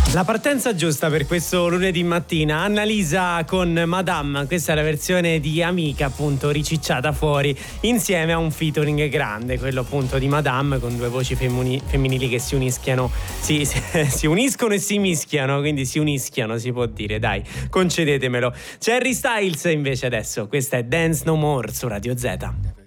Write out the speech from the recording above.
La partenza giusta per questo lunedì mattina. Annalisa con Madame, questa è la versione di Amica, appunto ricicciata fuori insieme a un featuring grande, quello appunto di Madame, con due voci femminili che si unischiano, si uniscono e si mischiano, quindi si unischiano, si può dire, dai, concedetemelo. C'è Harry Styles invece adesso, questa è Dance No More su Radio Z.